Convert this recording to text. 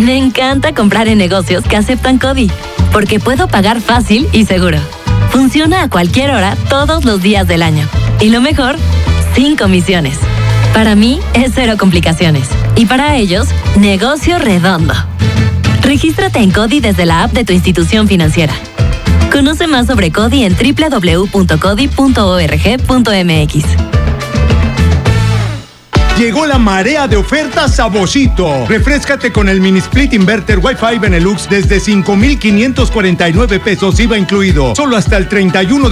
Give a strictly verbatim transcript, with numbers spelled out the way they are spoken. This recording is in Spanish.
Me encanta comprar en negocios que aceptan CODI, porque puedo pagar fácil y seguro. Funciona a cualquier hora, todos los días del año. Y lo mejor, sin comisiones. Para mí, es cero complicaciones. Y para ellos, negocio redondo. Regístrate en CODI desde la app de tu institución financiera. Conoce más sobre CODI en doble u doble u doble u punto codi punto org punto m x. Llegó la marea de ofertas a Boschito. Refréscate con el mini split inverter Wi-Fi Benelux desde cinco mil quinientos cuarenta y nueve pesos I V A incluido. Solo hasta el treinta y uno